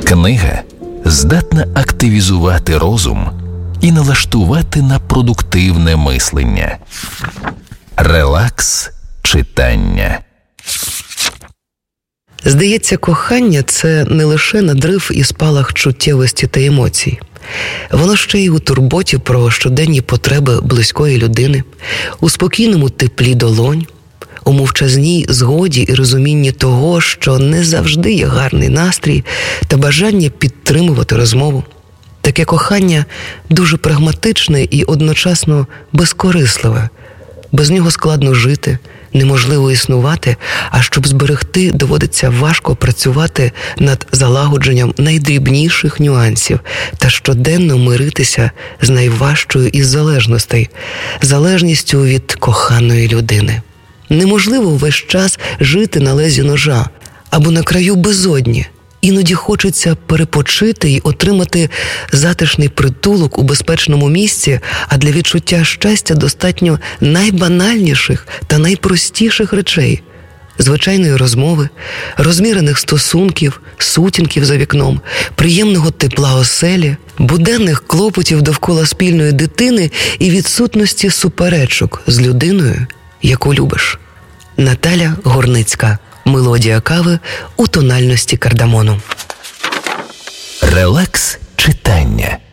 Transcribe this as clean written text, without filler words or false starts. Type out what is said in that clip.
Книга здатна активізувати розум і налаштувати на продуктивне мислення. Релакс читання. Здається, кохання – це не лише надрив і спалах чуттєвості та емоцій. Воно ще й у турботі про щоденні потреби близької людини, у спокійному теплі долонь, у мовчазній згоді і розумінні того, що не завжди є гарний настрій та бажання підтримувати розмову. Таке кохання дуже прагматичне і одночасно безкорисливе. Без нього складно жити, неможливо існувати, а щоб зберегти, доводиться важко працювати над залагодженням найдрібніших нюансів та щоденно миритися з найважчою із залежностей – залежністю від коханої людини. Неможливо весь час жити на лезі ножа або на краю безодні. Іноді хочеться перепочити і отримати затишний притулок у безпечному місці, а для відчуття щастя достатньо найбанальніших та найпростіших речей – звичайної розмови, розмірених стосунків, сутінків за вікном, приємного тепла оселі, буденних клопотів довкола спільної дитини і відсутності суперечок з людиною, яку любиш. Наталя Горницька. Мелодія кави у тональності кардамону. Релакс читання.